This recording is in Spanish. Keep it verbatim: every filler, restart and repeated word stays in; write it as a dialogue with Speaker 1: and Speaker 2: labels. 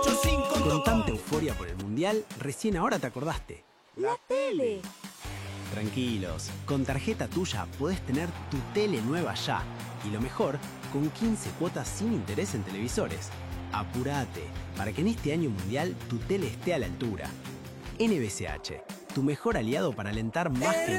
Speaker 1: Con tanta euforia por el Mundial, recién ahora te acordaste.
Speaker 2: ¡La tele!
Speaker 1: Tranquilos, con tarjeta tuya podés tener tu tele nueva ya. Y lo mejor, con quince cuotas sin interés en televisores. Apurate, para que en este año mundial tu tele esté a la altura. N B C H, tu mejor aliado para alentar más que